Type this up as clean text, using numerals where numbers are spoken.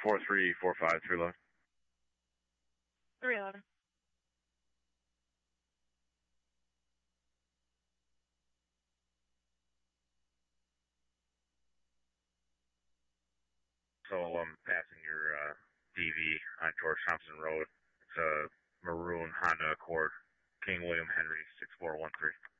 4345, 311. 311. So I'm passing your DV on George Thompson Road. It's a maroon Honda Accord, King William Henry 6413.